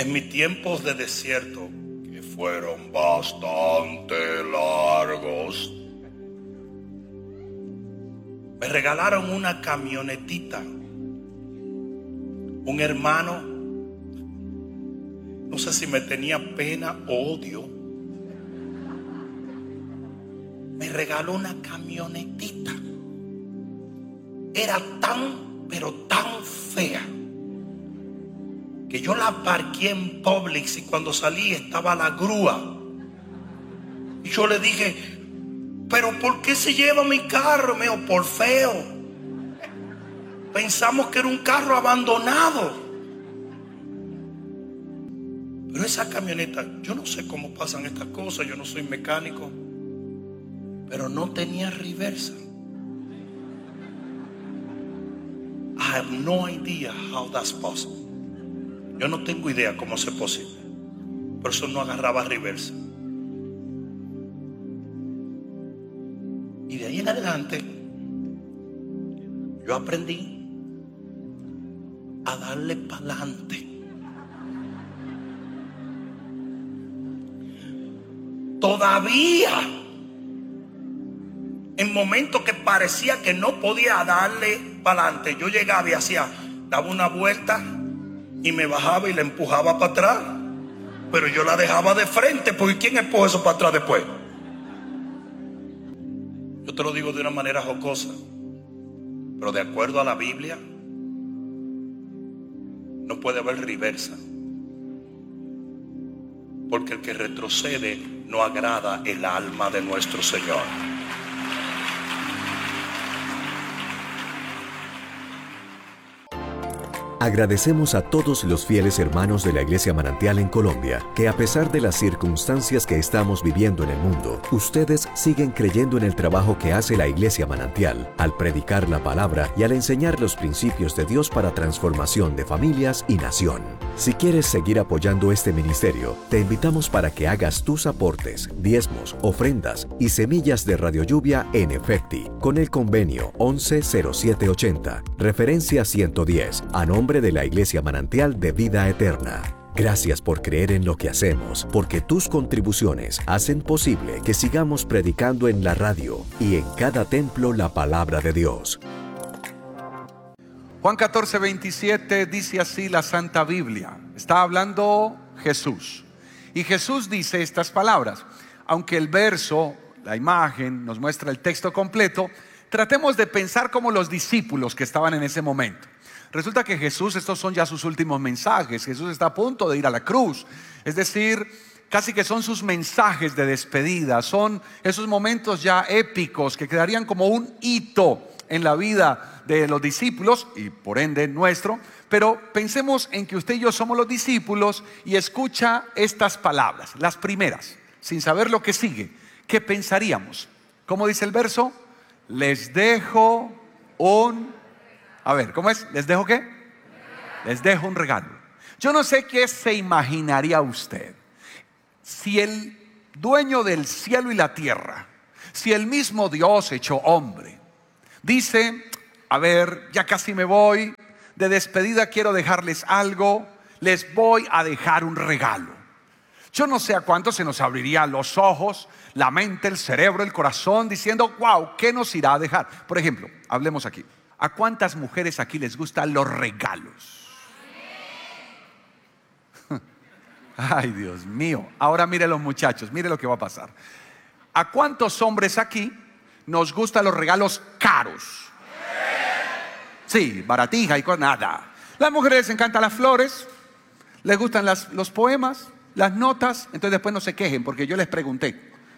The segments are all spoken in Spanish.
en mis tiempos de desierto, que fueron bastante largos, me regalaron una camionetita. Un hermano, no sé si me tenía pena o odio, me regaló una camionetita. Era tan, pero tan fea, que yo la parqué en Publix y cuando salí estaba la grúa. Y yo le dije, pero ¿por qué se lleva mi carro? Me dijo, por feo. Pensamos que era un carro abandonado. Pero esa camioneta, yo no sé cómo pasan estas cosas, yo no soy mecánico, pero no tenía reversa. I have no idea how that's possible. Yo no tengo idea cómo es posible. Por eso no agarraba reversa. Y de ahí en adelante yo aprendí a darle para adelante. Todavía en momentos que parecía que no podía darle para adelante, yo llegaba y daba una vuelta y me bajaba y la empujaba para atrás, pero yo la dejaba de frente, porque ¿quién empuja eso para atrás después? Yo te lo digo de una manera jocosa, pero de acuerdo a la Biblia no puede haber reversa, porque el que retrocede no agrada el alma de nuestro Señor. Agradecemos a todos los fieles hermanos de la Iglesia Manantial en Colombia, que a pesar de las circunstancias que estamos viviendo en el mundo, ustedes siguen creyendo en el trabajo que hace la Iglesia Manantial, al predicar la palabra y al enseñar los principios de Dios para transformación de familias y nación. Si quieres seguir apoyando este ministerio, te invitamos para que hagas tus aportes, diezmos, ofrendas y semillas de Radio Lluvia en Efecti, con el convenio 110780, referencia 110, a nombre de la Iglesia Manantial de Vida Eterna. Gracias por creer en lo que hacemos, porque tus contribuciones hacen posible que sigamos predicando en la radio y en cada templo la palabra de Dios. Juan 14:27 dice así la Santa Biblia. Está hablando Jesús. Y Jesús dice estas palabras. Aunque el verso, la imagen, nos muestra el texto completo, tratemos de pensar como los discípulos que estaban en ese momento. Resulta que Jesús, estos son ya sus últimos mensajes. Jesús está a punto de ir a la cruz. Es decir, casi que son sus mensajes de despedida. Son esos momentos ya épicos que quedarían como un hito en la vida de los discípulos y por ende nuestro. Pero pensemos en que usted y yo somos los discípulos y escucha estas palabras, las primeras, sin saber lo que sigue. ¿Qué pensaríamos? ¿Cómo dice el verso? Les dejo un... A ver, ¿cómo es? ¿Les dejo qué? Les dejo un regalo. Yo no sé qué se imaginaría usted si el dueño del cielo y la tierra, si el mismo Dios hecho hombre, dice, a ver, ya casi me voy, de despedida quiero dejarles algo, les voy a dejar un regalo. Yo no sé a cuánto se nos abrirían los ojos, la mente, el cerebro, el corazón, diciendo, wow, ¿qué nos irá a dejar? Por ejemplo, hablemos aquí. ¿A cuántas mujeres aquí les gustan los regalos? Ay, Dios mío. Ahora mire los muchachos, mire lo que va a pasar. ¿A cuántos hombres aquí nos gustan los regalos caros? Sí, baratija y con nada. Las mujeres les encantan las flores, les gustan los poemas, las notas. Entonces después no se quejen porque yo les pregunté.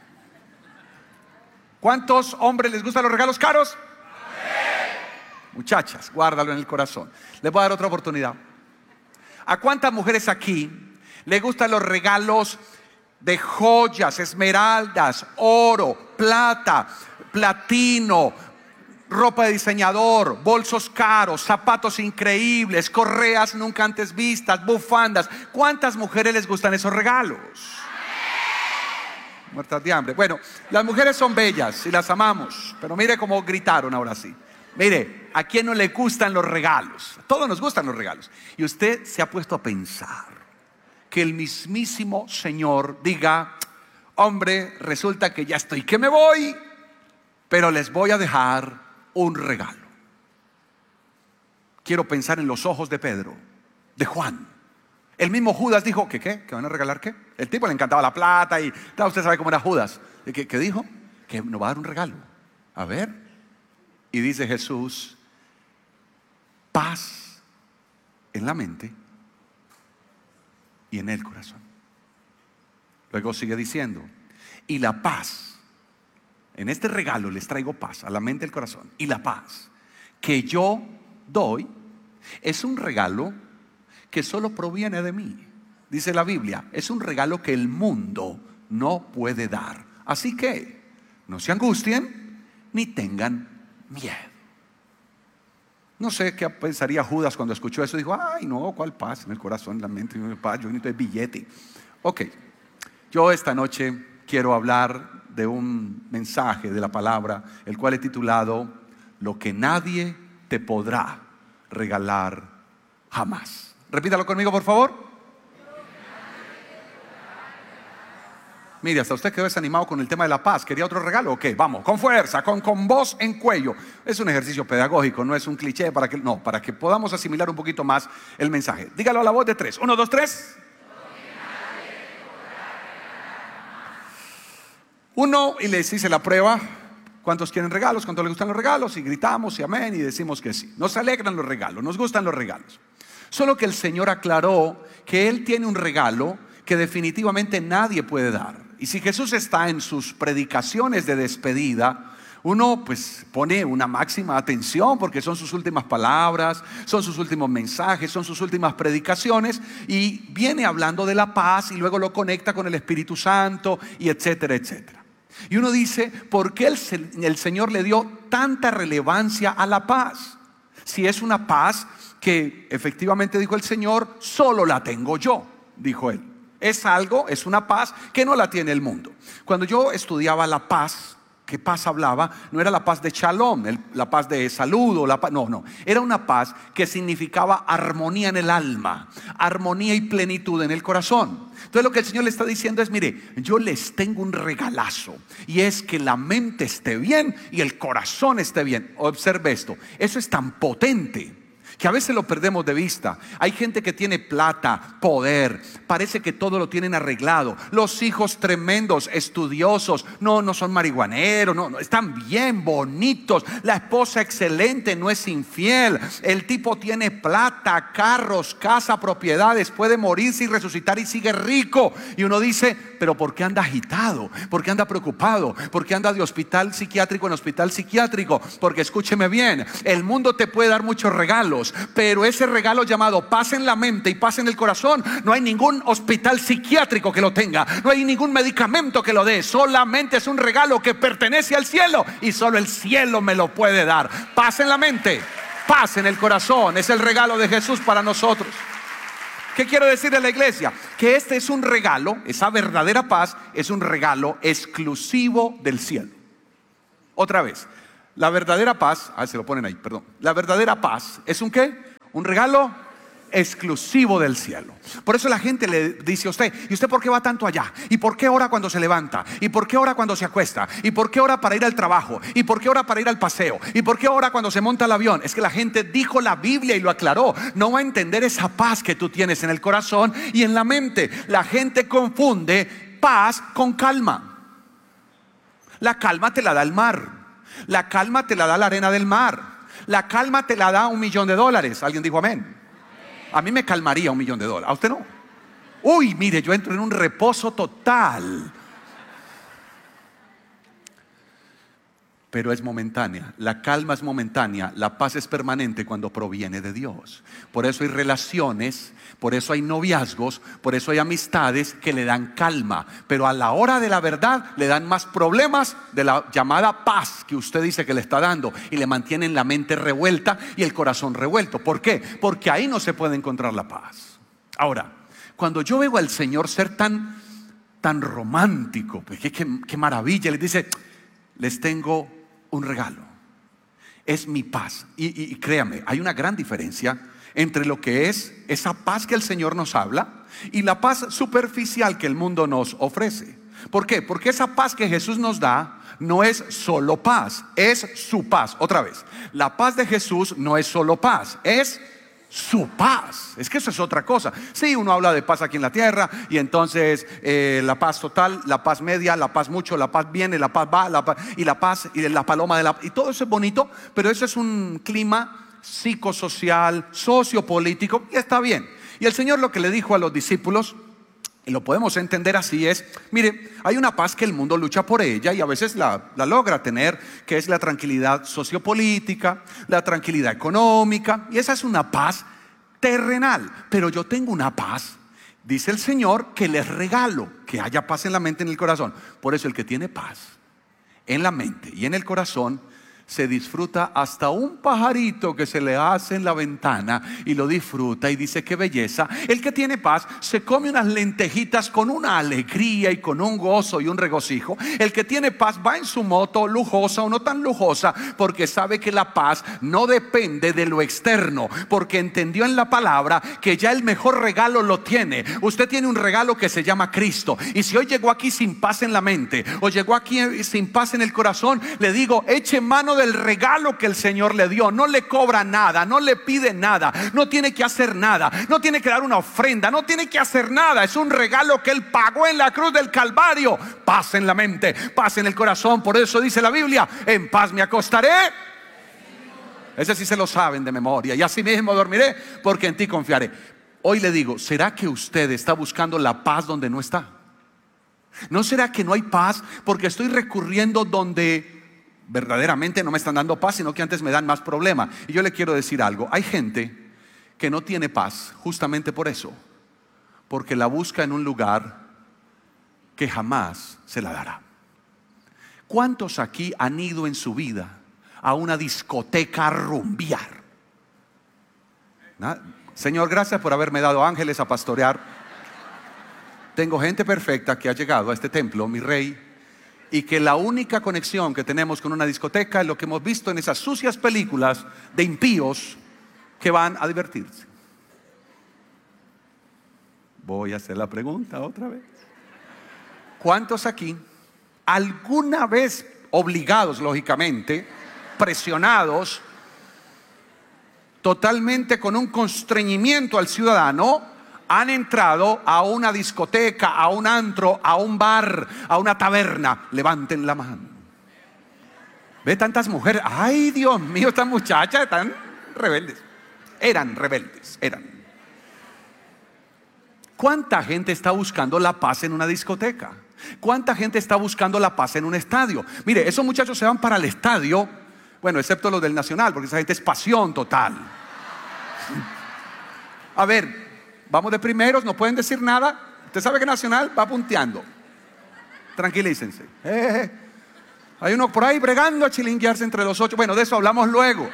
¿Cuántos hombres les gustan los regalos caros? Muchachas, guárdalo en el corazón. Les voy a dar otra oportunidad. ¿A cuántas mujeres aquí les gustan los regalos de joyas, esmeraldas, oro, plata, platino, ropa de diseñador, bolsos caros, zapatos increíbles, correas nunca antes vistas, bufandas? ¿Cuántas mujeres les gustan esos regalos? Muertas de hambre. Bueno, las mujeres son bellas y las amamos, pero mire cómo gritaron ahora sí. Mire, ¿a quién no le gustan los regalos? A todos nos gustan los regalos. Y usted se ha puesto a pensar, que el mismísimo Señor diga: hombre, resulta que ya estoy que me voy, pero les voy a dejar un regalo. Quiero pensar en los ojos de Pedro, de Juan. El mismo Judas dijo: ¿qué van a regalar qué? El tipo le encantaba la plata y usted sabe cómo era Judas. ¿Qué dijo? Que nos va a dar un regalo. A ver. Y dice Jesús: paz en la mente y en el corazón. Luego sigue diciendo: y la paz, en este regalo les traigo paz a la mente y al corazón. Y la paz que yo doy es un regalo que solo proviene de mí. Dice la Biblia, es un regalo que el mundo no puede dar. Así que no se angustien ni tengan miedo. No sé qué pensaría Judas cuando escuchó eso. Dijo: ay no, ¿cuál paz en el corazón, en la mente? Paz, yo necesito el billete. Ok, yo esta noche quiero hablar de un mensaje de la palabra, el cual he titulado: lo que nadie te podrá regalar jamás. Repítalo conmigo, por favor. Mire, hasta usted quedó desanimado con el tema de la paz. ¿Quería otro regalo? Ok, vamos, con fuerza, con voz en cuello. Es un ejercicio pedagógico, no es un cliché para que podamos asimilar un poquito más el mensaje. Dígalo a la voz de 3. 1, 2, 3. 1, y les hice la prueba. ¿Cuántos quieren regalos? ¿Cuántos les gustan los regalos? Y gritamos y amén y decimos que sí. Nos alegran los regalos, nos gustan los regalos. Solo que el Señor aclaró que Él tiene un regalo que definitivamente nadie puede dar. Y si Jesús está en sus predicaciones de despedida, uno pues pone una máxima atención porque son sus últimas palabras, son sus últimos mensajes, son sus últimas predicaciones, y viene hablando de la paz y luego lo conecta con el Espíritu Santo y etcétera, etcétera. Y uno dice: ¿por qué el Señor le dio tanta relevancia a la paz? Si es una paz que efectivamente, dijo el Señor, solo la tengo yo, dijo Él. Es una paz que no la tiene el mundo. Cuando yo estudiaba la paz, ¿qué paz hablaba? No era la paz de shalom, la paz de salud o no. Era una paz que significaba armonía en el alma, armonía y plenitud en el corazón. Entonces lo que el Señor le está diciendo es: mire, yo les tengo un regalazo, y es que la mente esté bien y el corazón esté bien. Observe esto, eso es tan potente que a veces lo perdemos de vista. Hay gente que tiene plata, poder, parece que todo lo tienen arreglado. Los hijos tremendos, estudiosos, no son marihuaneros, no, están bien bonitos. La esposa excelente, no es infiel. El tipo tiene plata, carros, casa, propiedades, puede morirse y resucitar y sigue rico. Y uno dice: pero ¿por qué anda agitado? ¿Por qué anda preocupado? ¿Por qué anda de hospital psiquiátrico en hospital psiquiátrico? Porque escúcheme bien, el mundo te puede dar muchos regalos, pero ese regalo llamado paz en la mente y paz en el corazón, no hay ningún hospital psiquiátrico que lo tenga, no hay ningún medicamento que lo dé. Solamente es un regalo que pertenece al cielo, y solo el cielo me lo puede dar. Paz en la mente, paz en el corazón, es el regalo de Jesús para nosotros. ¿Qué quiero decir a la iglesia? Que este es un regalo, esa verdadera paz es un regalo exclusivo del cielo. Otra vez, la verdadera paz, se lo ponen ahí, perdón. La verdadera paz es un ¿qué? Un regalo exclusivo del cielo. Por eso la gente le dice a usted: ¿y usted por qué va tanto allá? ¿Y por qué ora cuando se levanta? ¿Y por qué ora cuando se acuesta? ¿Y por qué ora para ir al trabajo? ¿Y por qué ora para ir al paseo? ¿Y por qué ora cuando se monta al avión? Es que la gente dijo la Biblia y lo aclaró. No va a entender esa paz que tú tienes en el corazón y en la mente. La gente confunde paz con calma. La calma te la da el mar. La calma te la da la arena del mar. La calma te la da $1.000.000. ¿Alguien dijo amén? A mí me calmaría $1.000.000. ¿A usted no? Uy, mire, yo entro en un reposo total. Pero es momentánea. La calma es momentánea. La paz es permanente cuando proviene de Dios. Por eso hay relaciones, por eso hay noviazgos, por eso hay amistades que le dan calma, pero a la hora de la verdad le dan más problemas de la llamada paz que usted dice que le está dando, y le mantienen la mente revuelta y el corazón revuelto. ¿Por qué? Porque ahí no se puede encontrar la paz. Ahora, cuando yo veo al Señor ser tan romántico, pues qué maravilla, les dice: les tengo un regalo, es mi paz. Y créame, hay una gran diferencia entre lo que es esa paz que el Señor nos habla y la paz superficial que el mundo nos ofrece. ¿Por qué? Porque esa paz que Jesús nos da no es solo paz, es su paz. Otra vez, la paz de Jesús no es solo paz, es su paz. Es que eso es otra cosa. Sí, uno habla de paz aquí en la tierra y entonces la paz total, la paz media, la paz mucho, la paz viene, la paz va, y la paz y la paloma de la... Y todo eso es bonito, pero eso es un clima psicosocial, sociopolítico, y está bien. Y el Señor lo que le dijo a los discípulos, y lo podemos entender así, es: mire, hay una paz que el mundo lucha por ella y a veces la logra tener, que es la tranquilidad sociopolítica, la tranquilidad económica, y esa es una paz terrenal. Pero yo tengo una paz, dice el Señor, que les regalo, que haya paz en la mente y en el corazón. Por eso el que tiene paz en la mente y en el corazón se disfruta hasta un pajarito que se le hace en la ventana y lo disfruta y dice: qué belleza. El que tiene paz se come unas lentejitas con una alegría y con un gozo y un regocijo. El que tiene paz va en su moto, lujosa o no tan lujosa, porque sabe que la paz no depende de lo externo, porque entendió en la palabra que ya el mejor regalo lo tiene. Usted tiene un regalo que se llama Cristo, y si hoy llegó aquí sin paz en la mente o llegó aquí sin paz en el corazón, le digo: eche mano del regalo que el Señor le dio. No le cobra nada, no le pide nada, no tiene que hacer nada, no tiene que dar una ofrenda, no tiene que hacer nada. Es un regalo que Él pagó en la cruz del Calvario. Paz en la mente, paz en el corazón. Por eso dice la Biblia: en paz me acostaré. Ese sí se lo saben de memoria. Y así mismo dormiré, porque en ti confiaré. Hoy le digo: ¿será que usted está buscando la paz donde no está? ¿No será que no hay paz porque estoy recurriendo donde verdaderamente no me están dando paz, sino que antes me dan más problema? Y yo le quiero decir algo: hay gente que no tiene paz justamente por eso, porque la busca en un lugar que jamás se la dará. ¿Cuántos aquí han ido en su vida a una discoteca a rumbear? Señor, gracias por haberme dado ángeles a pastorear. Tengo gente perfecta que ha llegado a este templo, mi rey, y que la única conexión que tenemos con una discoteca es lo que hemos visto en esas sucias películas de impíos que van a divertirse. Voy a hacer la pregunta otra vez. ¿Cuántos aquí, alguna vez obligados, lógicamente, presionados, totalmente con un constreñimiento al ciudadano, han entrado a una discoteca, a un antro, a un bar, a una taberna? Levanten la mano. Ve tantas mujeres. Ay, Dios mío, estas muchachas están rebeldes. Eran rebeldes, eran. ¿Cuánta gente está buscando la paz en una discoteca? ¿Cuánta gente está buscando la paz en un estadio? Mire, esos muchachos se van para el estadio, bueno, excepto los del Nacional, porque esa gente es pasión total. A ver, vamos de primeros, no pueden decir nada. Usted sabe que Nacional va punteando. Tranquilícense. Hay uno por ahí bregando a chilinguearse entre los 8. Bueno, de eso hablamos luego.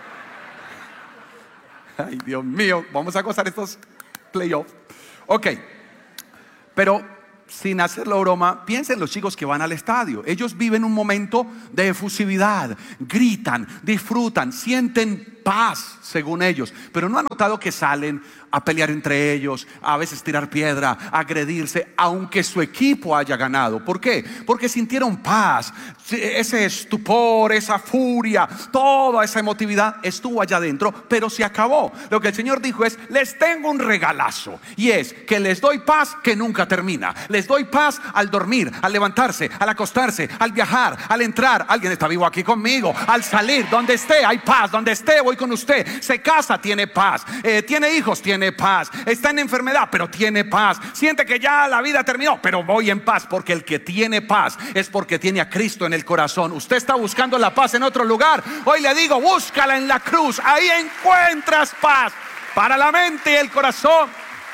Ay, Dios mío, vamos a gozar estos playoffs. Ok, pero sin hacerlo broma, piensen los chicos que van al estadio. Ellos viven un momento de efusividad, gritan, disfrutan, sienten paz según ellos. Pero no han notado que salen a pelear entre ellos, a veces tirar piedra, a agredirse, aunque su equipo haya ganado. ¿Por qué? Porque sintieron paz. Ese estupor, esa furia, toda esa emotividad estuvo allá adentro, pero se acabó. Lo que el Señor dijo es: les tengo un regalazo, y es que les doy paz que nunca termina. Les doy paz al dormir, al levantarse, al acostarse, al viajar, al entrar. Alguien está vivo aquí conmigo. Al salir, donde esté hay paz. Donde esté voy con usted. Se casa, tiene paz. Tiene hijos, tiene paz. Está en enfermedad, pero tiene paz. Siente que ya la vida terminó, pero voy en paz, porque el que tiene paz es porque tiene a Cristo en el corazón. Usted está buscando la paz en otro lugar. Hoy le digo: búscala en la cruz. Ahí encuentras paz para la mente y el corazón.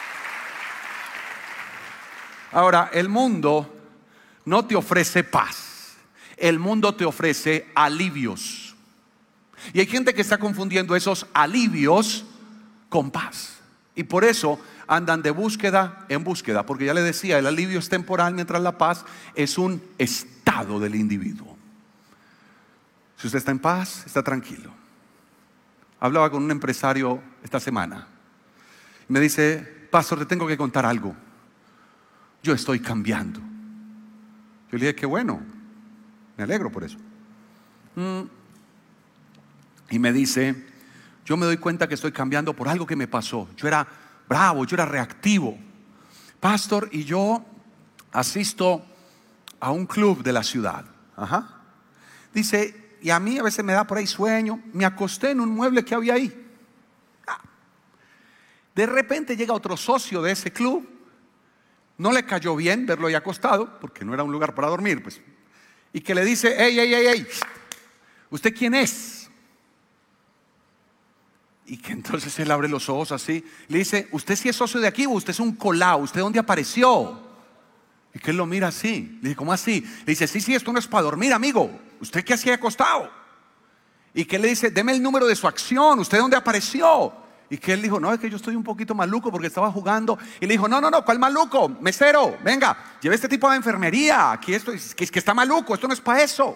Ahora, el mundo no te ofrece paz. El mundo te ofrece alivios. Y hay gente que está confundiendo esos alivios con paz. Y por eso andan de búsqueda en búsqueda. Porque ya le decía, el alivio es temporal, mientras la paz es un estado del individuo. Si usted está en paz, está tranquilo. Hablaba con un empresario esta semana. Me dice, pastor, te tengo que contar algo. Yo estoy cambiando. Yo le dije, qué bueno, me alegro por eso. Y me dice, yo me doy cuenta que estoy cambiando por algo que me pasó. Yo era bravo, yo era reactivo. Pastor, y yo asisto a un club de la ciudad. Dice, y a mí a veces me da por ahí sueño. Me acosté en un mueble que había ahí. De repente llega otro socio de ese club. No le cayó bien verlo ahí acostado, porque no era un lugar para dormir, pues. Y que le dice, ey, ¿usted quién es? Y que entonces él abre los ojos así. Le dice, ¿usted sí es socio de aquí o usted es un colado? ¿Usted dónde apareció? Y que él lo mira así. Le dice, ¿cómo así? Le dice, sí, esto no es para dormir, amigo. ¿Usted qué hacía acostado? Y que él le dice, deme el número de su acción. ¿Usted dónde apareció? Y que él dijo, no, es que yo estoy un poquito maluco porque estaba jugando. Y le dijo, no, ¿cuál maluco? Mesero, venga, lleve este tipo a la enfermería. Aquí esto es que está maluco, esto no es para eso.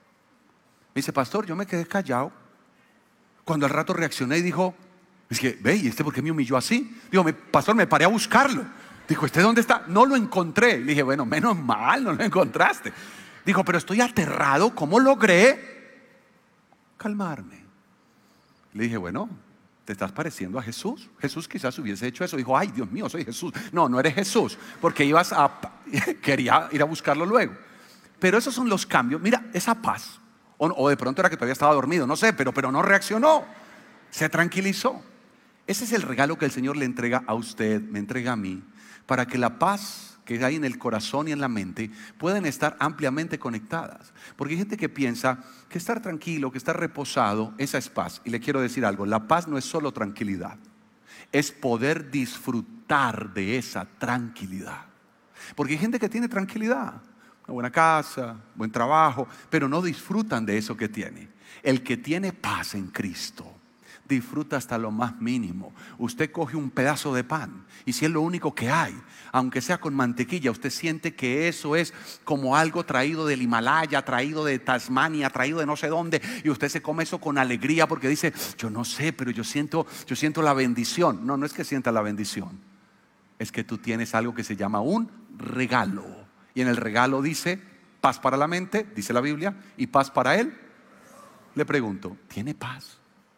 Me dice, pastor, yo me quedé callado. Cuando al rato reaccioné y dijo, es que, ve, ¿y este por qué me humilló así? Digo, pastor, me paré a buscarlo. Dijo, ¿este dónde está? No lo encontré. Le dije, bueno, menos mal, no lo encontraste. Dijo, pero estoy aterrado, ¿cómo logré calmarme? Le dije, bueno, ¿te estás pareciendo a Jesús? Jesús quizás hubiese hecho eso. Dijo, ay, Dios mío, soy Jesús. No eres Jesús, porque quería ir a buscarlo luego. Pero esos son los cambios. Mira, esa paz. O de pronto era que todavía estaba dormido, no sé, pero no reaccionó. Se tranquilizó. Ese es el regalo que el Señor le entrega a usted, me entrega a mí, para que la paz que hay en el corazón y en la mente puedan estar ampliamente conectadas. Porque hay gente que piensa que estar tranquilo, que estar reposado, esa es paz. Y le quiero decir algo, la paz no es solo tranquilidad, es poder disfrutar de esa tranquilidad. Porque hay gente que tiene tranquilidad, una buena casa, buen trabajo, pero no disfrutan de eso que tiene. El que tiene paz en Cristo disfruta hasta lo más mínimo. Usted coge un pedazo de pan y si es lo único que hay, aunque sea con mantequilla, usted siente que eso es como algo traído del Himalaya, traído de Tasmania, traído de no sé dónde, y usted se come eso con alegría porque dice, yo no sé, pero yo siento la bendición. No es que sienta la bendición, es que tú tienes algo que se llama un regalo, y en el regalo dice paz para la mente, dice la Biblia, y paz para él. Le pregunto, ¿tiene paz?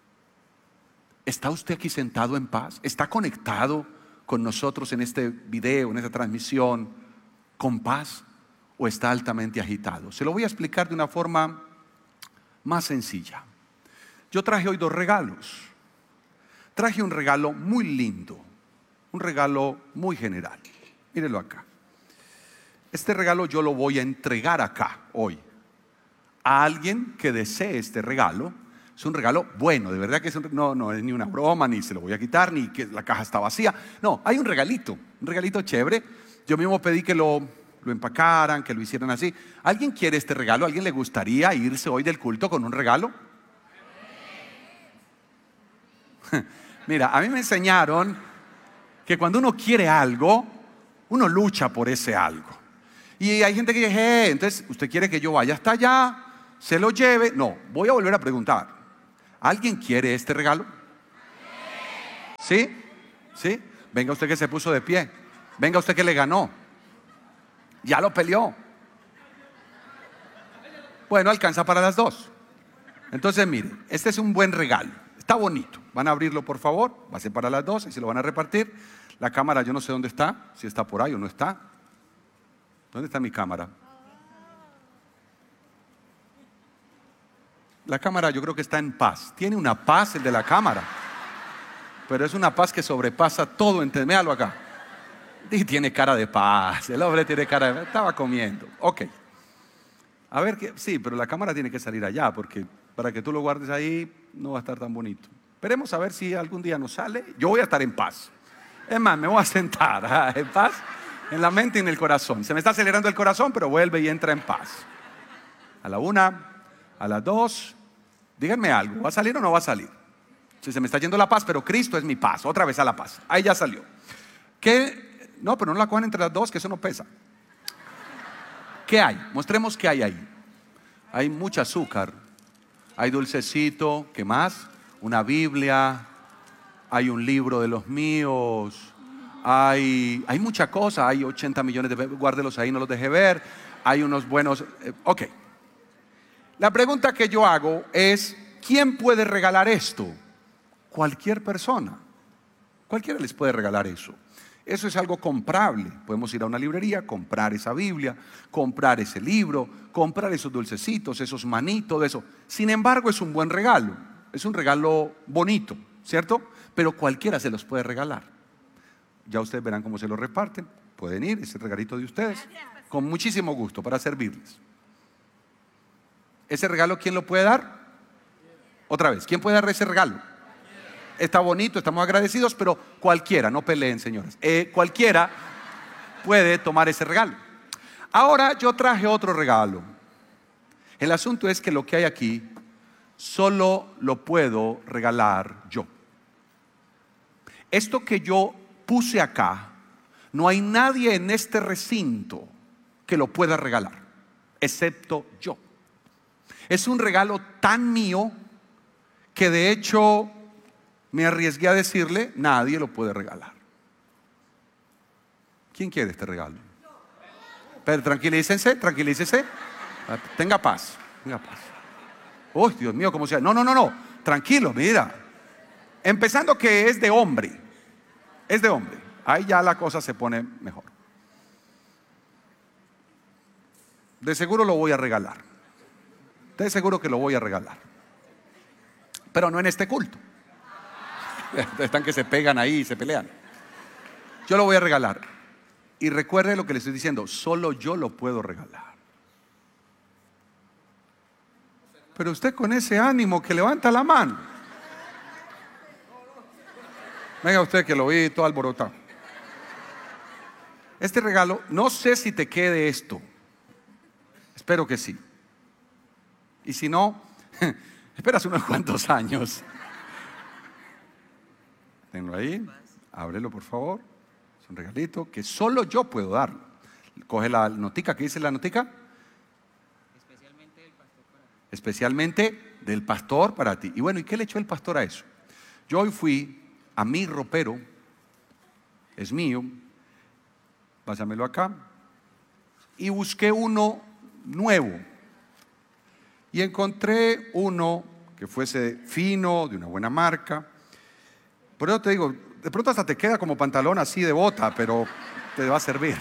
¿Está usted aquí sentado en paz? ¿Está conectado con nosotros en este video, en esta transmisión, con paz? ¿O está altamente agitado? Se lo voy a explicar de una forma más sencilla. Yo traje hoy 2 regalos. Traje un regalo muy lindo, un regalo muy general. Mírenlo acá. Este regalo yo lo voy a entregar acá hoy a alguien que desee este regalo. Es un regalo bueno, de verdad que no es ni una broma, ni se lo voy a quitar, ni que la caja está vacía. No, hay un regalito chévere. Yo mismo pedí que lo empacaran, que lo hicieran así. ¿Alguien quiere este regalo? ¿Alguien le gustaría irse hoy del culto con un regalo? Mira, a mí me enseñaron que cuando uno quiere algo, uno lucha por ese algo. Y hay gente que dice, entonces, ¿usted quiere que yo vaya hasta allá, se lo lleve? No, voy a volver a preguntar. ¿Alguien quiere este regalo? ¿Sí? ¿Sí? Venga usted que se puso de pie. Venga usted que le ganó. Ya lo peleó. Bueno, alcanza para las 2. Entonces, mire, este es un buen regalo. Está bonito. Van a abrirlo, por favor. Va a ser para las 2 y se lo van a repartir. La cámara, yo no sé dónde está. Si está por ahí o no está. ¿Dónde está mi cámara? La cámara yo creo que está en paz. Tiene una paz el de la cámara, pero es una paz que sobrepasa todo. Véalo acá. Y tiene cara de paz. El hombre tiene cara de... Estaba comiendo. Ok. A ver, sí, pero la cámara tiene que salir allá, porque para que tú lo guardes ahí no va a estar tan bonito. Esperemos a ver si algún día nos sale. Yo voy a estar en paz. Es más, me voy a sentar en paz, en la mente y en el corazón. Se me está acelerando el corazón, pero vuelve y entra en paz. A la 1, a las 2, díganme algo, ¿va a salir o no va a salir? Si se me está yendo la paz, pero Cristo es mi paz. Otra vez a la paz, ahí ya salió. ¿Qué? No, pero no la cojan entre las 2, que eso no pesa. ¿Qué hay? Mostremos qué hay ahí. Hay mucho azúcar, hay dulcecito, ¿qué más? una Biblia, hay un libro de los míos, hay mucha cosa, hay 80 millones de... Guárdelos ahí, no los deje ver. Hay unos buenos... ok. La pregunta que yo hago es, ¿quién puede regalar esto? Cualquier persona. Cualquiera les puede regalar eso. Eso es algo comprable. Podemos ir a una librería, comprar esa Biblia, comprar ese libro, comprar esos dulcecitos, esos maní, todo eso. Sin embargo, es un buen regalo. Es un regalo bonito, ¿cierto? Pero cualquiera se los puede regalar. Ya ustedes verán cómo se lo reparten. Pueden ir, ese regalito de ustedes, con muchísimo gusto para servirles. ¿Ese regalo quién lo puede dar? Otra vez, ¿quién puede dar ese regalo? Está bonito, estamos agradecidos, pero cualquiera, no peleen, señoras. Cualquiera puede tomar ese regalo. Ahora yo traje otro regalo. El asunto es que lo que hay aquí solo lo puedo regalar yo. Esto que yo puse acá, no hay nadie en este recinto que lo pueda regalar, excepto yo. Es un regalo tan mío que de hecho me arriesgué a decirle, nadie lo puede regalar. ¿Quién quiere este regalo? Pero tranquilícense, tranquilícense. Tenga paz, tenga paz. Uy, Dios mío, ¿cómo se llama? No, tranquilo, mira. Empezando que es de hombre. Es de hombre. Ahí ya la cosa se pone mejor. De seguro lo voy a regalar. De seguro que lo voy a regalar. Pero no en este culto. Están que se pegan ahí y se pelean. Yo lo voy a regalar. Y recuerde lo que le estoy diciendo, solo yo lo puedo regalar. Pero usted con ese ánimo que levanta la mano. Venga usted que lo vi todo alborotado. Este regalo, no sé si te quede esto. Espero que sí. Y si no, esperas unos cuantos años. Tenlo ahí, ábrelo por favor. Es un regalito que solo yo puedo darlo. Coge la notica, ¿qué dice la notica? Especialmente del pastor para ti. Y bueno, ¿y qué le echó el pastor a eso? Yo hoy fui a mi ropero, es mío, pásamelo acá, y busqué uno nuevo. Y encontré uno que fuese fino, de una buena marca. Por eso te digo, de pronto hasta te queda como pantalón así de bota, pero te va a servir.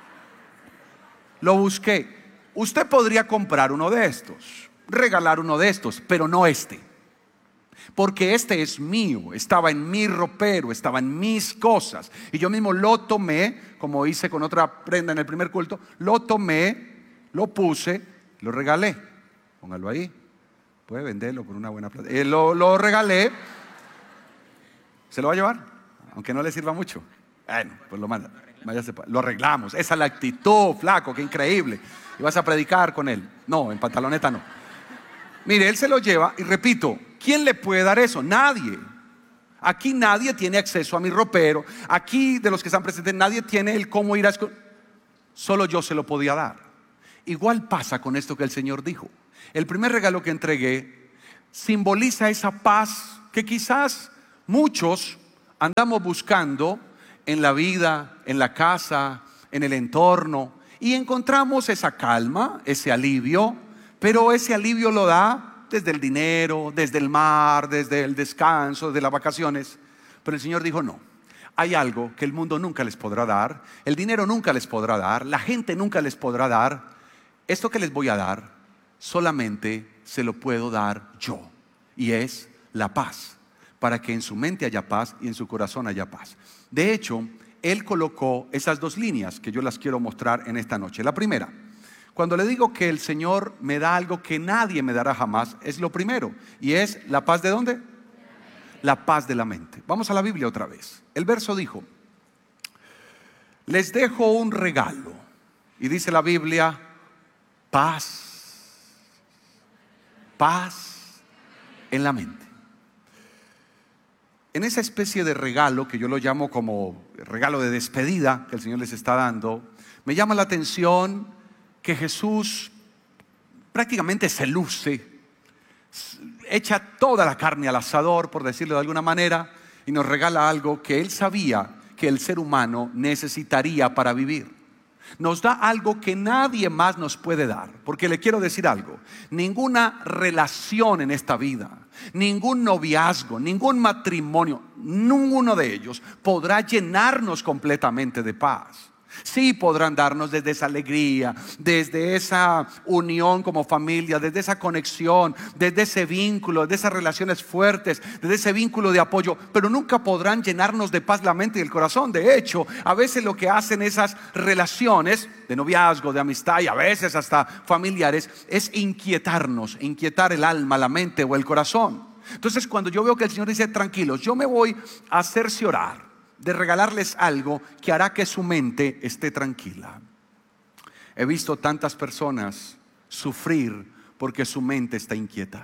Lo busqué. Usted podría comprar uno de estos, regalar uno de estos, pero no este. Porque este es mío, estaba en mi ropero, estaba en mis cosas. Y yo mismo lo tomé, como hice con otra prenda en el primer culto, lo tomé, lo puse, lo regalé. Póngalo ahí, puede venderlo por una buena plata. Lo regalé. ¿Se lo va a llevar? Aunque no le sirva mucho. Bueno, pues lo manda. Lo arreglamos. Esa es la actitud, flaco, qué increíble. Y vas a predicar con él. No, en pantaloneta no. Mire, él se lo lleva y repito, ¿quién le puede dar eso? Nadie. Aquí nadie tiene acceso a mi ropero. Aquí de los que están presentes nadie tiene el cómo ir a solo yo se lo podía dar. Igual pasa con esto que el Señor dijo. El primer regalo que entregué simboliza esa paz que quizás muchos andamos buscando en la vida, en la casa, en el entorno, y encontramos esa calma, ese alivio, pero ese alivio lo da desde el dinero, desde el mar, desde el descanso, desde las vacaciones. Pero el Señor dijo no, hay algo que el mundo nunca les podrá dar, el dinero nunca les podrá dar, la gente nunca les podrá dar. Esto que les voy a dar solamente se lo puedo dar yo, y es la paz, para que en su mente haya paz y en su corazón haya paz. De hecho, Él colocó esas dos líneas que yo las quiero mostrar en esta noche. La primera, cuando le digo que el Señor me da algo que nadie me dará jamás, es lo primero, y es la paz ¿de dónde? La paz de la mente. Vamos a la Biblia otra vez. El verso dijo, les dejo un regalo, y dice la Biblia, paz en la mente. En esa especie de regalo que yo lo llamo como regalo de despedida que el Señor les está dando, me llama la atención que Jesús prácticamente se luce. echa toda la carne al asador, por decirlo de alguna manera, y nos regala algo que Él sabía que el ser humano necesitaría para vivir. Nos da algo que nadie más nos puede dar. Porque le quiero decir algo: ninguna relación en esta vida, ningún noviazgo, ningún matrimonio, ninguno de ellos podrá llenarnos completamente de paz. Sí podrán darnos desde esa alegría, desde esa unión como familia, desde esa conexión, desde ese vínculo, desde esas relaciones fuertes, desde ese vínculo de apoyo, pero nunca podrán llenarnos de paz la mente y el corazón. De hecho, a veces lo que hacen esas relaciones de noviazgo, de amistad y a veces hasta familiares es inquietarnos, inquietar el alma, la mente o el corazón. Entonces, cuando yo veo que el Señor dice: tranquilos, yo me voy a hacerse orar, de regalarles algo que hará que su mente esté tranquila. He visto tantas personas sufrir porque su mente está inquieta,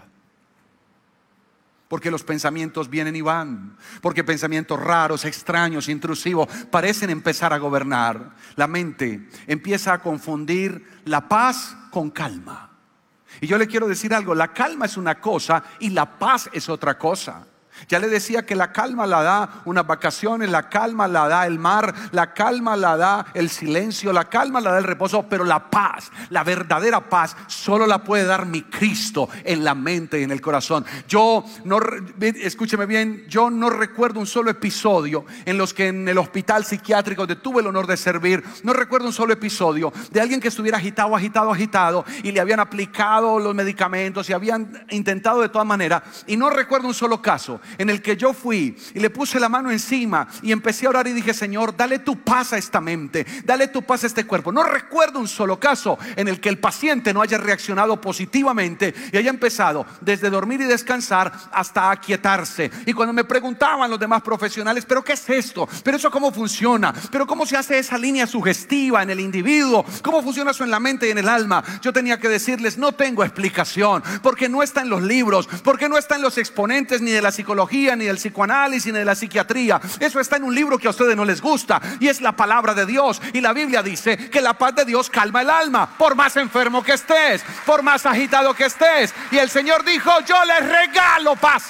porque los pensamientos vienen y van, porque pensamientos raros, extraños, intrusivos parecen empezar a gobernar. La mente empieza a confundir la paz con calma. Y yo le quiero decir algo: la calma es una cosa y la paz es otra cosa. Ya le decía que la calma la da unas vacaciones, la calma la da el mar, la calma la da el silencio, la calma la da el reposo, pero la paz, la verdadera paz, solo la puede dar mi Cristo en la mente y en el corazón. Yo no, escúcheme bien, yo no recuerdo un solo episodio en los que en el hospital psiquiátrico donde tuve el honor de servir, no recuerdo un solo episodio de alguien que estuviera agitado y le habían aplicado los medicamentos y habían intentado de todas maneras, y no recuerdo un solo caso en el que yo fui y le puse la mano encima y empecé a orar y dije: Señor, dale tu paz a esta mente, dale tu paz a este cuerpo. No recuerdo un solo caso en el que el paciente no haya reaccionado positivamente y haya empezado desde dormir y descansar hasta aquietarse. Y cuando me preguntaban los demás profesionales: ¿pero qué es esto? ¿Pero eso cómo funciona? ¿Pero cómo se hace esa línea sugestiva en el individuo? ¿Cómo funciona eso en la mente y en el alma? Yo tenía que decirles: no tengo explicación, porque no está en los libros, porque no está en los exponentes ni de la psicología, ni del psicoanálisis, ni de la psiquiatría. Eso está en un libro que a ustedes no les gusta, y es la palabra de Dios. Y la Biblia dice que la paz de Dios calma el alma, por más enfermo que estés, por más agitado que estés. Y el Señor dijo: yo les regalo paz.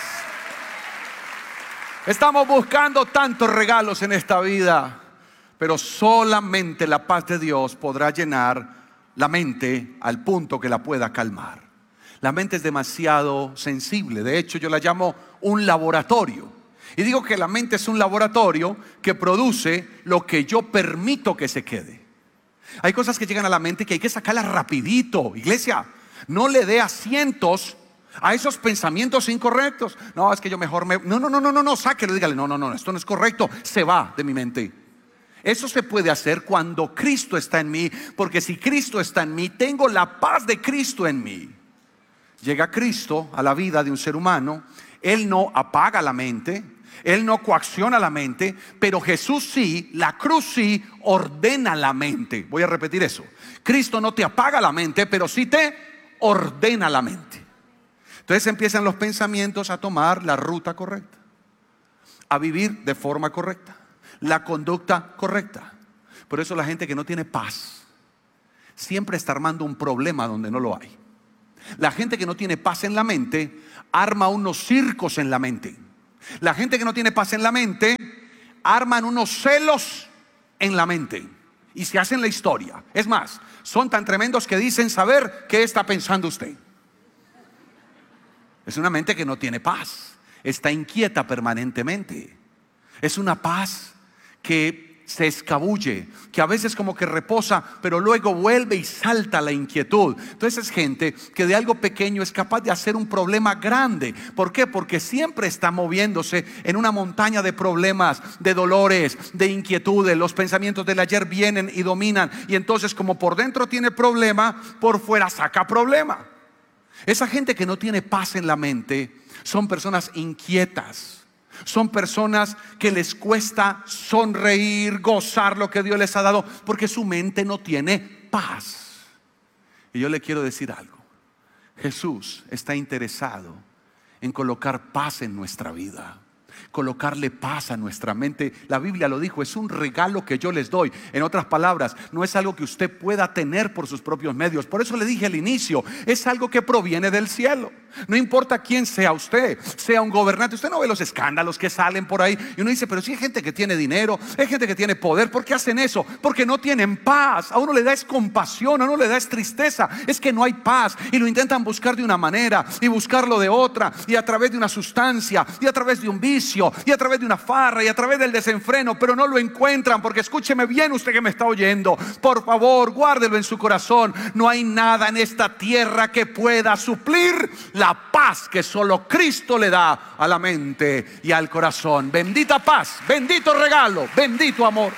Estamos buscando tantos regalos en esta vida, pero solamente la paz de Dios podrá llenar la mente al punto que la pueda calmar. La mente es demasiado sensible. De hecho, yo la llamo un laboratorio. Y digo que la mente es un laboratorio que produce lo que yo permito que se quede. Hay cosas que llegan a la mente que hay que sacarlas rapidito. Iglesia, no le dé asientos a esos pensamientos incorrectos. No, es que yo mejor me... No, sáquelo, dígale: no, esto no es correcto. Se va de mi mente. Eso se puede hacer cuando Cristo está en mí, porque si Cristo está en mí, tengo la paz de Cristo en mí. Llega Cristo a la vida de un ser humano. Él no apaga la mente, Él no coacciona la mente, pero Jesús sí, la cruz sí ordena la mente. Voy a repetir eso: Cristo no te apaga la mente, pero sí te ordena la mente. Entonces empiezan los pensamientos a tomar la ruta correcta, a vivir de forma correcta, la conducta correcta. Por eso la gente que no tiene paz siempre está armando un problema donde no lo hay. La gente que no tiene paz en la mente arma unos circos en la mente. La gente que no tiene paz en la mente arman unos celos en la mente y se hacen la historia. Es más, son tan tremendos que dicen saber qué está pensando usted. Es una mente que no tiene paz, está inquieta permanentemente. Es una paz que se escabulle, que a veces como que reposa, pero luego vuelve y salta la inquietud. Entonces es gente que de algo pequeño es capaz de hacer un problema grande. ¿Por qué? Porque siempre está moviéndose en una montaña de problemas, de dolores, de inquietudes. Los pensamientos del ayer vienen y dominan, y entonces como por dentro tiene problema, por fuera saca problema. Esa gente que no tiene paz en la mente son personas inquietas. Son personas que les cuesta sonreír, gozar lo que Dios les ha dado, porque su mente no tiene paz. Y yo le quiero decir algo: Jesús está interesado en colocar paz en nuestra vida, colocarle paz a nuestra mente. La Biblia lo dijo: es un regalo que yo les doy. En otras palabras, no es algo que usted pueda tener por sus propios medios. Por eso le dije al inicio, es algo que proviene del cielo. No importa quién sea usted, sea un gobernante. Usted no ve los escándalos que salen por ahí y uno dice, pero si hay gente que tiene dinero, hay gente que tiene poder, ¿por qué hacen eso? Porque no tienen paz. A uno le da es compasión, a uno le da es tristeza. Es que no hay paz y lo intentan buscar de una manera y buscarlo de otra, y a través de una sustancia, y a través de un vicio, y a través de una farra, y a través del desenfreno, pero no lo encuentran. Porque escúcheme bien, usted que me está oyendo, por favor, guárdelo en su corazón. No hay nada en esta tierra que pueda suplir la paz que solo Cristo le da a la mente y al corazón. Bendita paz, bendito regalo, bendito amor.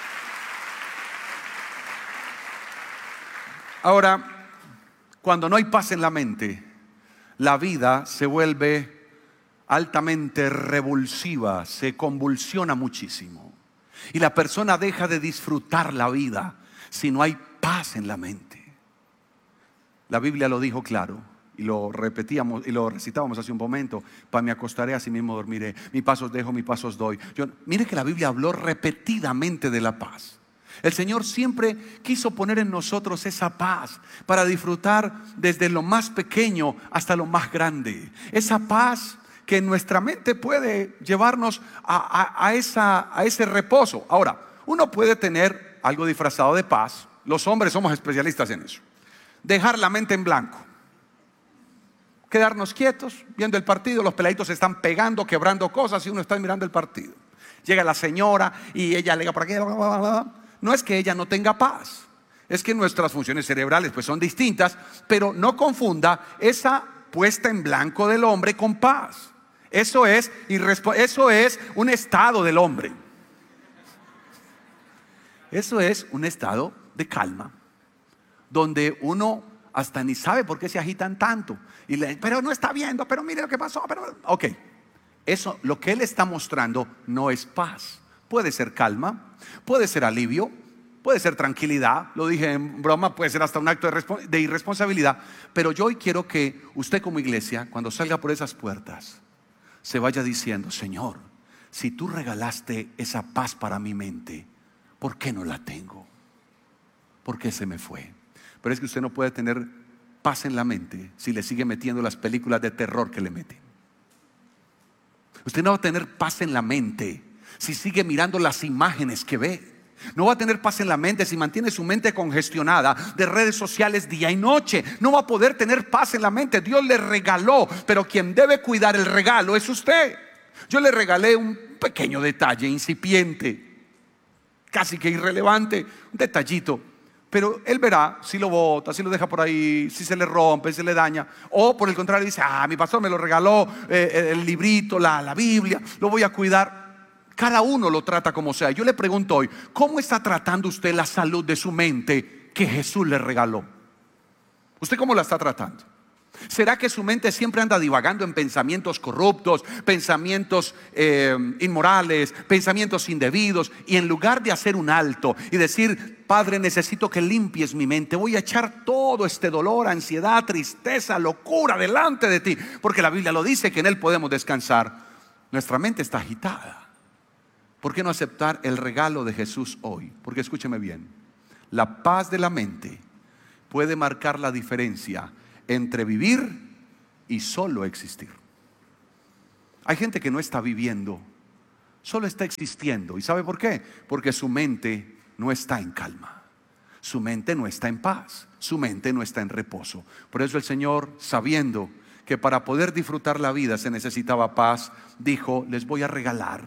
Ahora, cuando no hay paz en la mente, la vida se vuelve altamente revulsiva, se convulsiona muchísimo. Y la persona deja de disfrutar la vida si no hay paz en la mente. La Biblia lo dijo claro. Y lo repetíamos y lo recitábamos hace un momento. Para me acostaré, así mismo dormiré. Mi paz os dejo, mi paz os doy. Mire que la Biblia habló repetidamente de la paz. El Señor siempre quiso poner en nosotros esa paz para disfrutar desde lo más pequeño hasta lo más grande. Esa paz que en nuestra mente puede llevarnos a ese reposo. Ahora, uno puede tener algo disfrazado de paz. Los hombres somos especialistas en eso. Dejar la mente en blanco. Quedarnos quietos viendo el partido. Los peladitos se están pegando, quebrando cosas y uno está mirando el partido. Llega la señora y ella alega por aquí, bla, bla, bla. No es que ella no tenga paz, es que nuestras funciones cerebrales pues son distintas. Pero no confunda esa puesta en blanco del hombre con paz. Eso es un estado del hombre. Eso es un estado de calma, donde uno hasta ni sabe por qué se agitan tanto. Pero no está viendo, pero mire lo que pasó. Ok, eso, lo que él está mostrando no es paz. Puede ser calma, puede ser alivio, puede ser tranquilidad. Lo dije en broma, puede ser hasta un acto de irresponsabilidad. Pero yo hoy quiero que usted como iglesia, cuando salga por esas puertas, se vaya diciendo: Señor, si tú regalaste esa paz para mi mente, ¿por qué no la tengo? ¿Por qué se me fue? Pero es que usted no puede tener paz en la mente si le sigue metiendo las películas de terror que le meten. Usted no va a tener paz en la mente si sigue mirando las imágenes que ve. No va a tener paz en la mente si mantiene su mente congestionada de redes sociales día y noche. No va a poder tener paz en la mente. Dios le regaló, pero quien debe cuidar el regalo es usted. Yo le regalé un pequeño detalle incipiente, casi que irrelevante, un detallito. Pero él verá si lo bota, si lo deja por ahí, si se le rompe, si se le daña. O por el contrario dice: mi pastor me lo regaló, el librito, la Biblia, lo voy a cuidar. Cada uno lo trata como sea. Yo le pregunto hoy: ¿cómo está tratando usted la salud de su mente que Jesús le regaló? ¿Usted cómo la está tratando? ¿Será que su mente siempre anda divagando en pensamientos corruptos, pensamientos inmorales, pensamientos indebidos? Y en lugar de hacer un alto y decir: Padre, necesito que limpies mi mente, voy a echar todo este dolor, ansiedad, tristeza, locura delante de ti, porque la Biblia lo dice que en Él podemos descansar. Nuestra mente está agitada. ¿Por qué no aceptar el regalo de Jesús hoy? Porque escúcheme bien, la paz de la mente puede marcar la diferencia entre vivir y solo existir. Hay gente que no está viviendo, solo está existiendo. ¿Y sabe por qué? Porque su mente no está en calma, su mente no está en paz, su mente no está en reposo. Por eso el Señor, sabiendo que para poder disfrutar la vida se necesitaba paz, dijo: les voy a regalar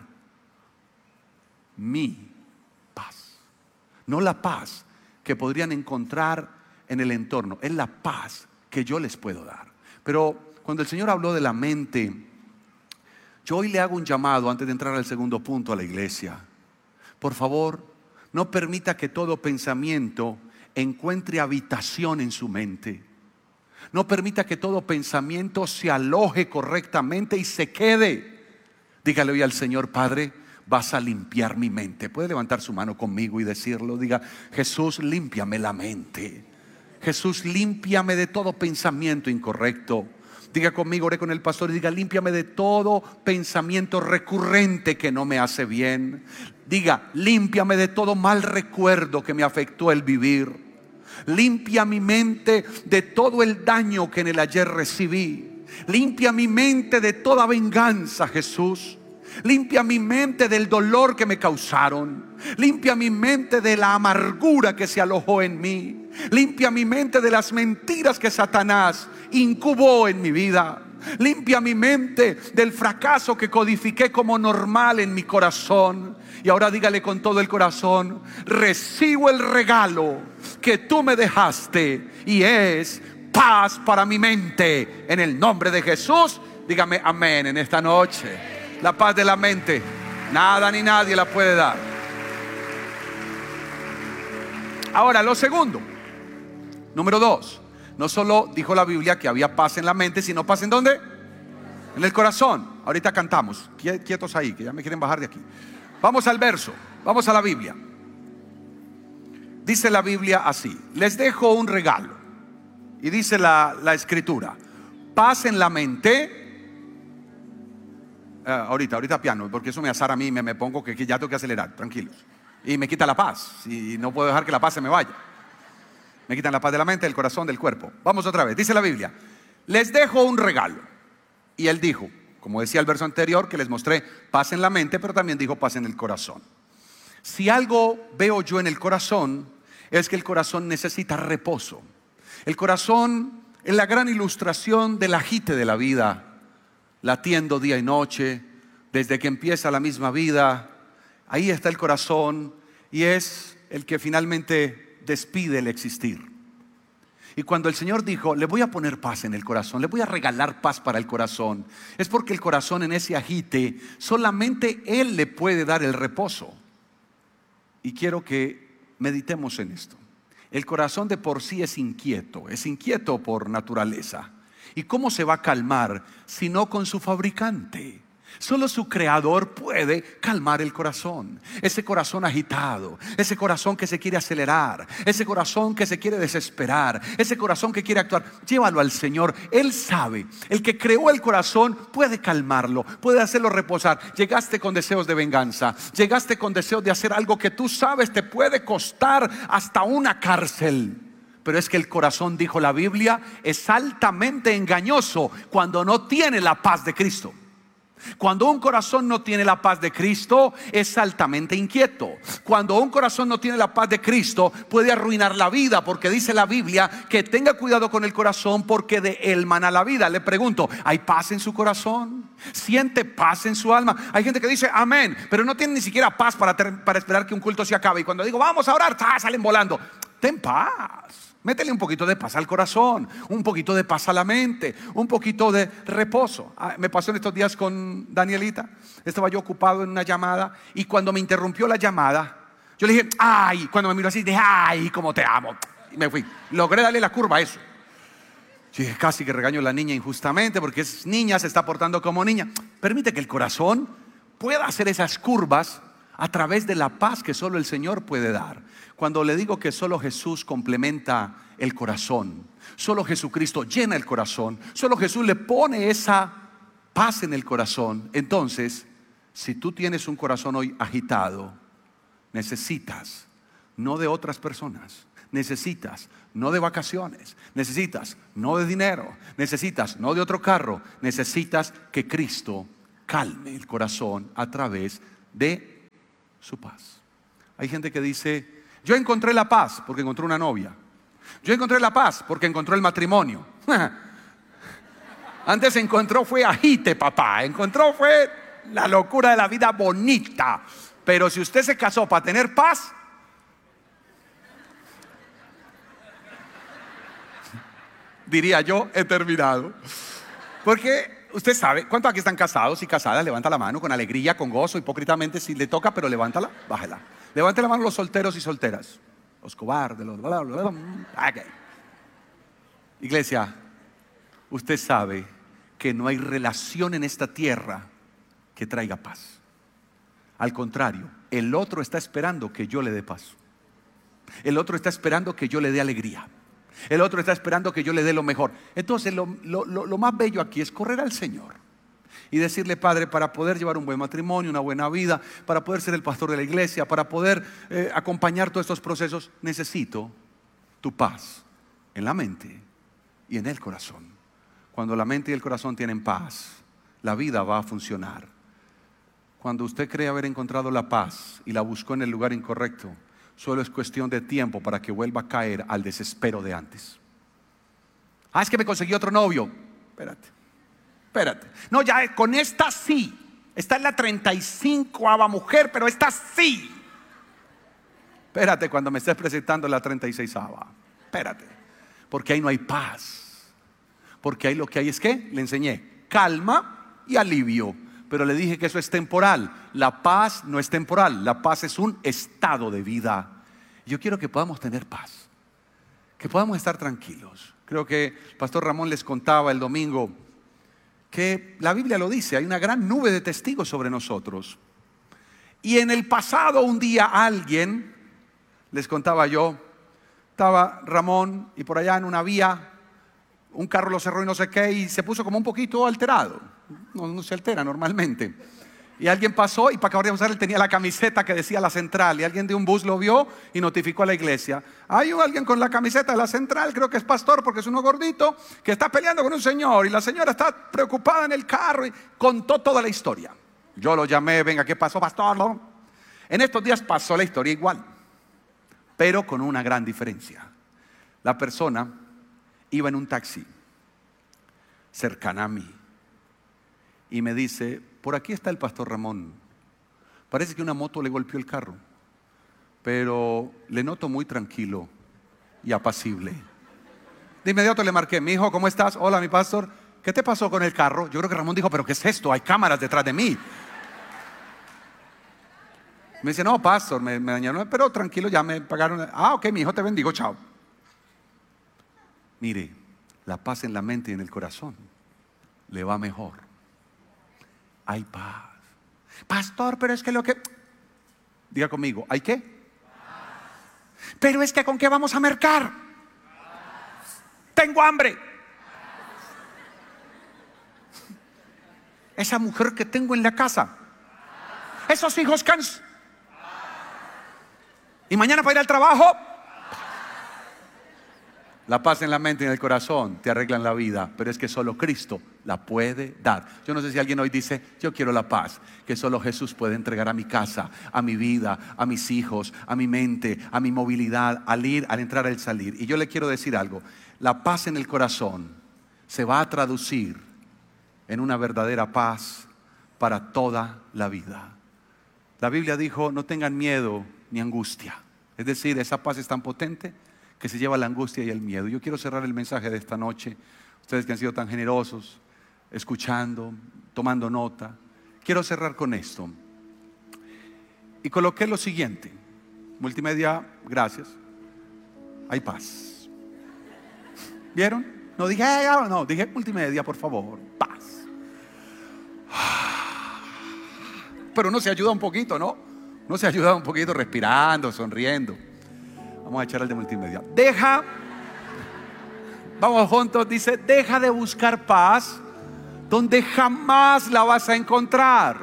mi paz. No la paz que podrían encontrar en el entorno, es la paz que yo les puedo dar. Pero cuando el Señor habló de la mente, yo hoy le hago un llamado antes de entrar al segundo punto a la iglesia. Por favor, no permita que todo pensamiento encuentre habitación en su mente. No permita que todo pensamiento se aloje correctamente y se quede. Dígale hoy al Señor: Padre, vas a limpiar mi mente. Puede levantar su mano conmigo y decirlo. Diga: Jesús, límpiame la mente. Jesús, límpiame de todo pensamiento incorrecto. Diga conmigo, oré con el pastor y diga: límpiame de todo pensamiento recurrente que no me hace bien. Diga: límpiame de todo mal recuerdo que me afectó el vivir. Limpia mi mente de todo el daño que en el ayer recibí. Limpia mi mente de toda venganza, Jesús. Limpia mi mente del dolor que me causaron. Limpia mi mente de la amargura que se alojó en mí. Limpia mi mente de las mentiras que Satanás incubó en mi vida. Limpia mi mente del fracaso que codifiqué como normal en mi corazón. Y ahora dígale con todo el corazón: recibo el regalo que tú me dejaste, y es paz para mi mente. En el nombre de Jesús, dígame amén en esta noche. La paz de la mente, nada ni nadie la puede dar. Ahora, lo segundo, número 2. No solo dijo la Biblia que había paz en la mente, sino paz ¿en dónde? En el corazón. Ahorita cantamos. Quietos ahí, que ya me quieren bajar de aquí. Vamos al verso, vamos a la Biblia. Dice la Biblia así: les dejo un regalo. Y dice la escritura: paz en la mente. Ahorita piano, porque eso me azara a mí, me pongo que ya tengo que acelerar, tranquilos. Y me quita la paz, y no puedo dejar que la paz se me vaya. Me quitan la paz de la mente, del corazón, del cuerpo. Vamos otra vez, dice la Biblia: les dejo un regalo. Y él dijo, como decía el verso anterior, que les mostré paz en la mente, pero también dijo paz en el corazón. Si algo veo yo en el corazón, es que el corazón necesita reposo. El corazón es la gran ilustración del agite de la vida, latiendo día y noche, desde que empieza la misma vida. Ahí está el corazón, y es el que finalmente despide el existir. Y cuando el Señor dijo: le voy a poner paz en el corazón, le voy a regalar paz para el corazón, es porque el corazón en ese agite solamente Él le puede dar el reposo. Y quiero que meditemos en esto. El corazón de por sí es inquieto por naturaleza. ¿Y cómo se va a calmar si no con su fabricante? Solo su creador puede calmar el corazón. Ese corazón agitado, ese corazón que se quiere acelerar, ese corazón que se quiere desesperar, ese corazón que quiere actuar, llévalo al Señor. Él sabe, el que creó el corazón puede calmarlo, puede hacerlo reposar. Llegaste con deseos de venganza, llegaste con deseos de hacer algo que tú sabes te puede costar hasta una cárcel. Pero es que el corazón, dijo la Biblia, es altamente engañoso cuando no tiene la paz de Cristo. Cuando un corazón no tiene la paz de Cristo, es altamente inquieto. Cuando un corazón no tiene la paz de Cristo, puede arruinar la vida, porque dice la Biblia que tenga cuidado con el corazón, porque de él mana la vida. Le pregunto, ¿hay paz en su corazón? ¿Siente paz en su alma? Hay gente que dice amén, pero no tiene ni siquiera paz para esperar que un culto se acabe. Y cuando digo vamos a orar, salen volando. Ten paz. Métele un poquito de paz al corazón, un poquito de paz a la mente, un poquito de reposo. Me pasó en estos días con Danielita. Estaba yo ocupado en una llamada, y cuando me interrumpió la llamada, yo le dije, ay, cuando me miró así, dije, ay, cómo te amo. Y me fui. Logré darle la curva a eso. Yo dije, casi que regaño a la niña injustamente, porque es niña, se está portando como niña. Permite que el corazón pueda hacer esas curvas a través de la paz que solo el Señor puede dar. Cuando le digo que solo Jesús complementa el corazón, solo Jesucristo llena el corazón, solo Jesús le pone esa paz en el corazón, entonces, si tú tienes un corazón hoy agitado, necesitas no de otras personas, necesitas no de vacaciones, necesitas no de dinero, necesitas no de otro carro, necesitas que Cristo calme el corazón a través de su paz. Hay gente que dice, yo encontré la paz porque encontré una novia. Yo encontré la paz porque encontró el matrimonio. Antes encontró fue agite, papá. Encontró fue la locura de la vida bonita. Pero si usted se casó para tener paz, diría yo, he terminado. Porque usted sabe, ¿cuántos aquí están casados y casadas? Levanta la mano con alegría, con gozo, hipócritamente si le toca, pero levántala, bájala. Levante la mano los solteros y solteras, los cobardes, los bla, bla, bla, bla. Okay. Iglesia, usted sabe que no hay relación en esta tierra que traiga paz. Al contrario, el otro está esperando que yo le dé paz. El otro está esperando que yo le dé alegría. El otro está esperando que yo le dé lo mejor. Entonces lo más bello aquí es correr al Señor y decirle, Padre, para poder llevar un buen matrimonio, una buena vida, para poder ser el pastor de la iglesia, para poder acompañar todos estos procesos, necesito tu paz en la mente y en el corazón. Cuando la mente y el corazón tienen paz, la vida va a funcionar. Cuando usted cree haber encontrado la paz y la buscó en el lugar incorrecto, solo es cuestión de tiempo para que vuelva a caer al desespero de antes. Es que me conseguí otro novio. Espérate. No, ya con esta sí. Esta es la 35ª mujer, pero esta sí. Espérate cuando me estés presentando la 36ª. Espérate. Porque ahí no hay paz. Porque ahí lo que hay es ¿qué? Le enseñé calma y alivio. Pero le dije que eso es temporal. La paz no es temporal. La paz es un estado de vida. Yo quiero que podamos tener paz. Que podamos estar tranquilos. Creo que el pastor Ramón les contaba el domingo que la Biblia lo dice. Hay una gran nube de testigos sobre nosotros. Y en el pasado un día alguien, les contaba yo, estaba Ramón y por allá en una vía un carro lo cerró y no sé qué, y se puso como un poquito alterado. No se altera normalmente. Y alguien pasó y para acabar de usar él tenía la camiseta que decía La Central, y alguien de un bus lo vio y notificó a la iglesia. Hay alguien con la camiseta de La Central, creo que es pastor porque es uno gordito, que está peleando con un señor y la señora está preocupada en el carro, y contó toda la historia. Yo lo llamé, venga, ¿qué pasó, pastor? ¿No? En estos días pasó la historia igual, pero con una gran diferencia. La persona iba en un taxi cercana a mí y me dice: por aquí está el pastor Ramón. Parece que una moto le golpeó el carro, pero le noto muy tranquilo y apacible. De inmediato le marqué: mi hijo, ¿cómo estás? Hola, mi pastor. ¿Qué te pasó con el carro? Yo creo que Ramón dijo: ¿pero qué es esto? Hay cámaras detrás de mí. Me dice: no, pastor, me dañaron, pero tranquilo, ya me pagaron. Ok, mi hijo, te bendigo, chao. Mire, la paz en la mente y en el corazón le va mejor. Hay paz. Pastor, pero es que lo que... Diga conmigo, ¿hay qué? Paz. Pero es que ¿con qué vamos a mercar? Paz. Tengo hambre. Paz. Esa mujer que tengo en la casa. Paz. Esos hijos cansados. Y mañana para ir al trabajo. La paz en la mente y en el corazón te arreglan la vida, pero es que solo Cristo la puede dar. Yo no sé si alguien hoy dice: yo quiero la paz que solo Jesús puede entregar a mi casa, a mi vida, a mis hijos, a mi mente, a mi movilidad, al ir, al entrar, al salir. Y yo le quiero decir algo: la paz en el corazón se va a traducir en una verdadera paz para toda la vida. La Biblia dijo: no tengan miedo ni angustia. Es decir, esa paz es tan potente que se lleva la angustia y el miedo. Yo quiero cerrar el mensaje de esta noche. Ustedes que han sido tan generosos, escuchando, tomando nota. Quiero cerrar con esto. Y coloqué lo siguiente. Multimedia, gracias. Hay paz. ¿Vieron? No dije, no, dije multimedia, por favor. Paz. Pero uno se ayuda un poquito, ¿no? Uno se ayuda un poquito respirando, sonriendo. Vamos a echar al de multimedia. Vamos juntos, dice: deja de buscar paz donde jamás la vas a encontrar.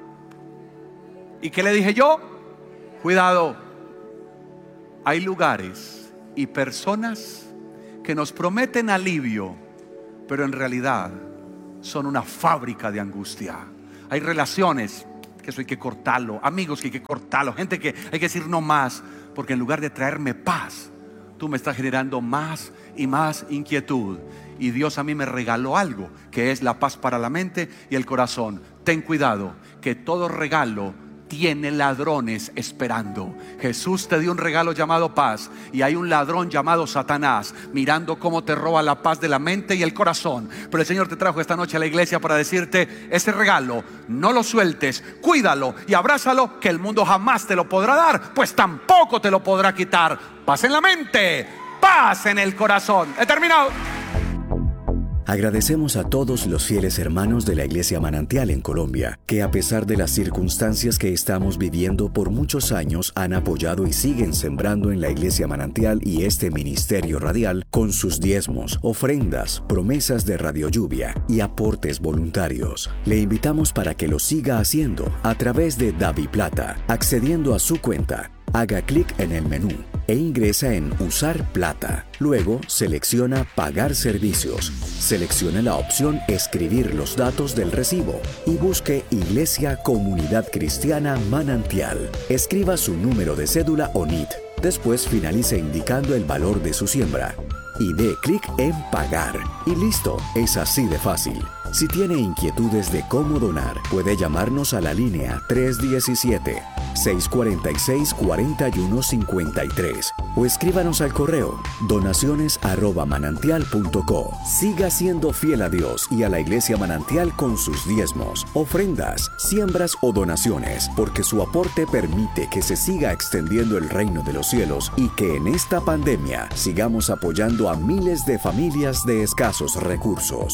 ¿Y qué le dije yo? Cuidado. Hay lugares y personas que nos prometen alivio, pero en realidad son una fábrica de angustia. Hay relaciones que eso hay que cortarlo, amigos que hay que cortarlo, gente que hay que decir no más. Porque en lugar de traerme paz, tú me estás generando más y más inquietud. Y Dios a mí me regaló algo, que es la paz para la mente y el corazón. Ten cuidado, que todo regalo tiene ladrones esperando. Jesús te dio un regalo llamado paz, y hay un ladrón llamado Satanás mirando cómo te roba la paz de la mente y el corazón. Pero el Señor te trajo esta noche a la iglesia para decirte: ese regalo no lo sueltes, cuídalo y abrázalo, que el mundo jamás te lo podrá dar, pues tampoco te lo podrá quitar. Paz en la mente, paz en el corazón. He terminado. Agradecemos a todos los fieles hermanos de la Iglesia Manantial en Colombia, que a pesar de las circunstancias que estamos viviendo por muchos años, han apoyado y siguen sembrando en la Iglesia Manantial y este ministerio radial con sus diezmos, ofrendas, promesas de Radio Lluvia y aportes voluntarios. Le invitamos para que lo siga haciendo a través de DaviPlata, accediendo a su cuenta. Haga clic en el menú, e ingresa en Usar plata. Luego selecciona Pagar servicios. Seleccione la opción Escribir los datos del recibo y busque Iglesia Comunidad Cristiana Manantial. Escriba su número de cédula o NIT. Después finalice indicando el valor de su siembra. Y dé clic en Pagar. Y listo, es así de fácil. Si tiene inquietudes de cómo donar, puede llamarnos a la línea 317-646-4153 o escríbanos al correo donaciones@manantial.co. Siga siendo fiel a Dios y a la Iglesia Manantial con sus diezmos, ofrendas, siembras o donaciones, porque su aporte permite que se siga extendiendo el reino de los cielos y que en esta pandemia sigamos apoyando a miles de familias de escasos recursos.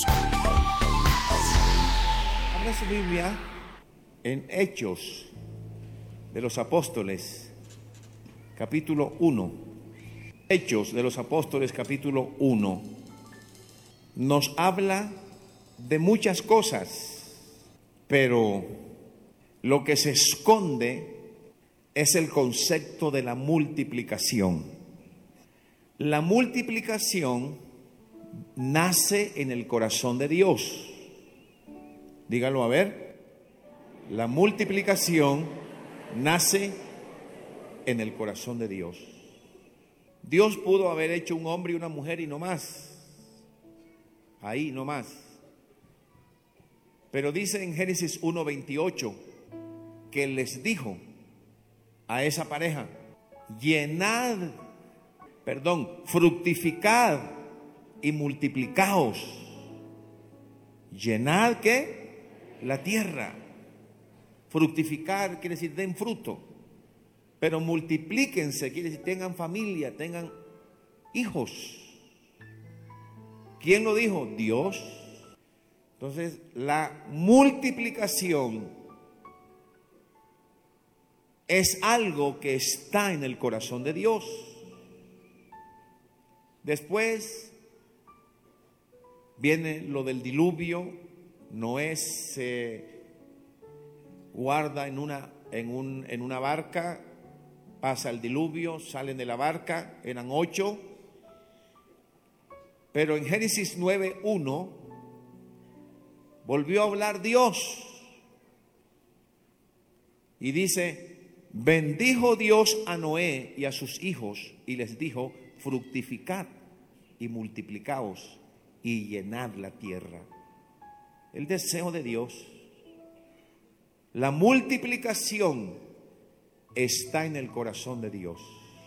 Su Biblia en Hechos de los Apóstoles, capítulo 1. Hechos de los Apóstoles, capítulo 1. Nos habla de muchas cosas, pero lo que se esconde es el concepto de la multiplicación. La multiplicación nace en el corazón de Dios. Dígalo a ver. La multiplicación nace en el corazón de Dios. Dios pudo haber hecho un hombre y una mujer y no más. Ahí no más. Pero dice en Génesis 1:28 que les dijo a esa pareja: fructificad y multiplicaos. Llenad, ¿qué? La tierra. Fructificar quiere decir den fruto, pero multiplíquense quiere decir tengan familia, tengan hijos. ¿Quién lo dijo? Dios. Entonces la multiplicación es algo que está en el corazón de Dios. Después viene lo del diluvio. Noé se guarda en una barca, pasa el diluvio, salen de la barca, eran 8. Pero en Génesis 9:1 volvió a hablar Dios y dice: bendijo Dios a Noé y a sus hijos y les dijo: fructificad y multiplicaos y llenad la tierra. El deseo de Dios, la multiplicación está en el corazón de Dios.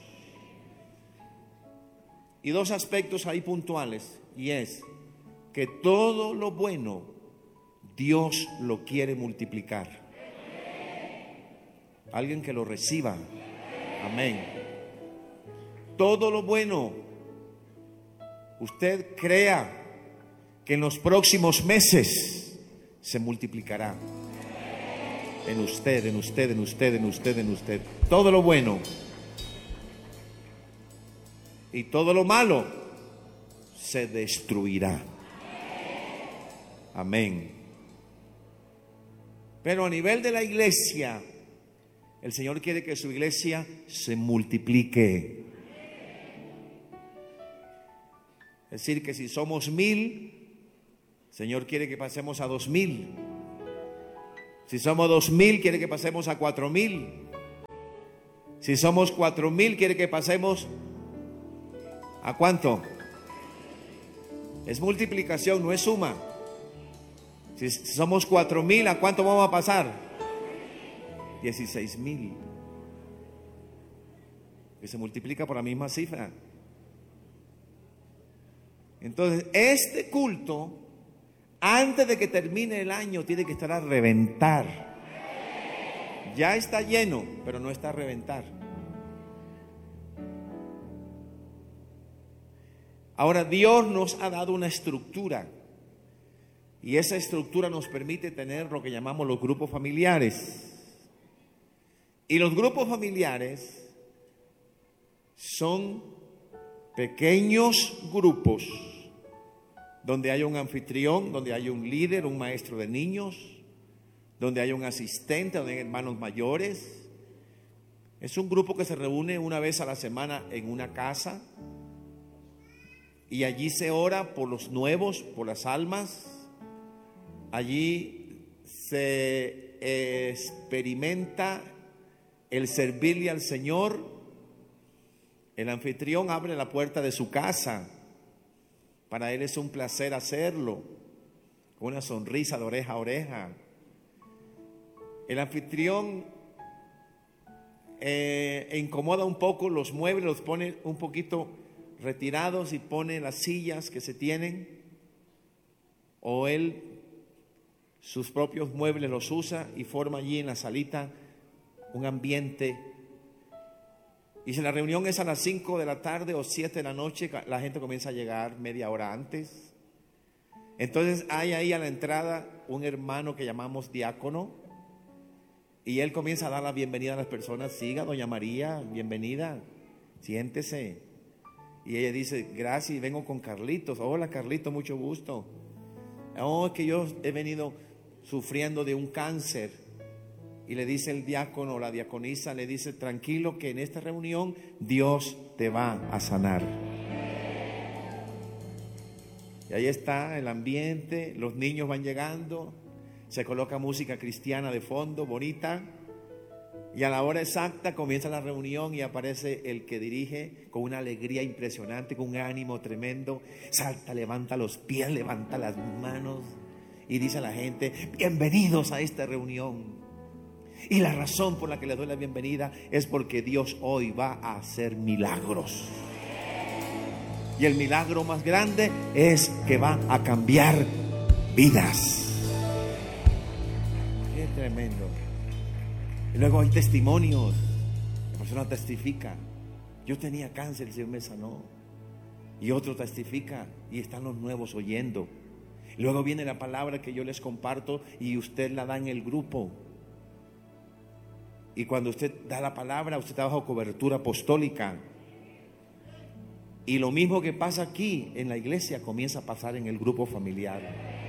Y dos aspectos ahí puntuales, y es que todo lo bueno Dios lo quiere multiplicar. Alguien que lo reciba. Amén. Todo lo bueno, usted crea que en los próximos meses se multiplicará. En usted, en usted, en usted, en usted, en usted. Todo lo bueno. Y todo lo malo se destruirá. Amén. Pero a nivel de la iglesia, el Señor quiere que su iglesia se multiplique. Es decir, que si somos 1000, el Señor quiere que pasemos a 2000. Si somos 2000, quiere que pasemos a 4000. Si somos 4000, quiere que pasemos ¿a cuánto? Es multiplicación, no es suma. Si somos 4000, ¿a cuánto vamos a pasar? 16000. Que se multiplica por la misma cifra. Entonces, este culto, antes de que termine el año, tiene que estar a reventar. Ya está lleno, pero no está a reventar. Ahora, Dios nos ha dado una estructura, y esa estructura nos permite tener lo que llamamos los grupos familiares. Y los grupos familiares son pequeños grupos donde hay un anfitrión, donde hay un líder, un maestro de niños, donde hay un asistente, donde hay hermanos mayores, Es un grupo que se reúne una vez a la semana en una casa y allí se ora por los nuevos, por las almas. Allí se experimenta el servirle al Señor. El anfitrión abre la puerta de su casa. Para él es un placer hacerlo, con una sonrisa de oreja a oreja. El anfitrión incomoda un poco los muebles, los pone un poquito retirados y pone las sillas que se tienen, o él sus propios muebles los usa y forma allí en la salita un ambiente. Y si la reunión es a las 5 de la tarde o 7 de la noche, la gente comienza a llegar media hora antes. Entonces hay ahí a la entrada un hermano que llamamos diácono, y él comienza a dar la bienvenida a las personas. Siga, doña María, bienvenida, siéntese. Y ella dice, gracias, y vengo con Carlitos. Hola Carlitos, mucho gusto. Oh, es que yo he venido sufriendo de un cáncer. Y le dice el diácono o la diaconisa, le dice, tranquilo que en esta reunión Dios te va a sanar. Y ahí está el ambiente, los niños van llegando, se coloca música cristiana de fondo, bonita, y a la hora exacta comienza la reunión y aparece el que dirige con una alegría impresionante, con un ánimo tremendo, salta, levanta los pies, levanta las manos y dice a la gente, bienvenidos a esta reunión. Y la razón por la que les doy la bienvenida es porque Dios hoy va a hacer milagros. Y el milagro más grande es que va a cambiar vidas. Qué tremendo. Y luego hay testimonios. La persona testifica, yo tenía cáncer, el Señor me sanó. Y otro testifica y están los nuevos oyendo. Y luego viene la palabra que yo les comparto y usted la da en el grupo. Y cuando usted da la palabra, usted está bajo cobertura apostólica. Y lo mismo que pasa aquí en la iglesia comienza a pasar en el grupo familiar.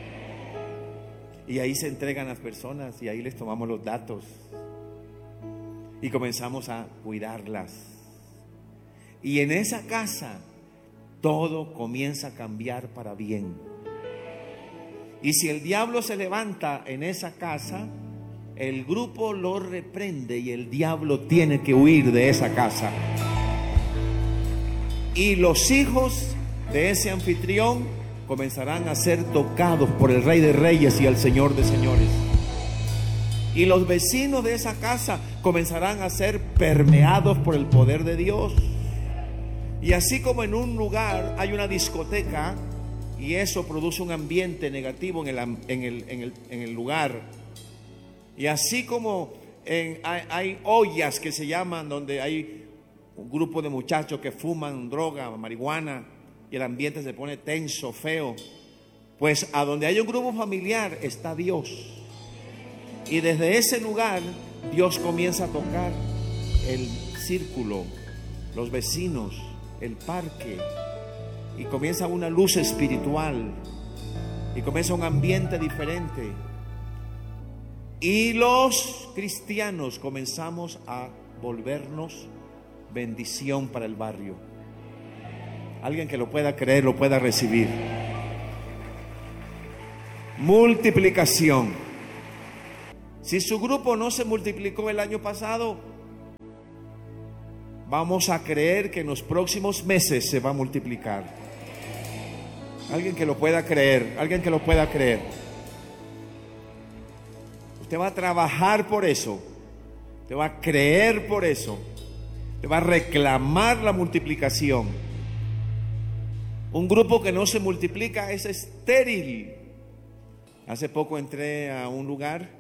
Y ahí se entregan las personas y ahí les tomamos los datos. Y comenzamos a cuidarlas. Y en esa casa todo comienza a cambiar para bien. Y si el diablo se levanta en esa casa, el grupo lo reprende y el diablo tiene que huir de esa casa. Y los hijos de ese anfitrión comenzarán a ser tocados por el Rey de Reyes y el Señor de Señores. Y los vecinos de esa casa comenzarán a ser permeados por el poder de Dios. Y así como en un lugar hay una discoteca y eso produce un ambiente negativo en el lugar, y así como hay ollas que se llaman donde hay un grupo de muchachos que fuman droga, marihuana, y el ambiente se pone tenso, feo, pues a donde hay un grupo familiar está Dios. Y desde ese lugar Dios comienza a tocar el círculo, los vecinos, el parque, y comienza una luz espiritual y comienza un ambiente diferente. Y los cristianos comenzamos a volvernos bendición para el barrio. Alguien que lo pueda creer, lo pueda recibir. Multiplicación. Si su grupo no se multiplicó el año pasado, vamos a creer que en los próximos meses se va a multiplicar. Alguien que lo pueda creer, alguien que lo pueda creer. Usted va a trabajar por eso, usted va a creer por eso, usted va a reclamar la multiplicación. Un grupo que no se multiplica es estéril. Hace poco entré a un lugar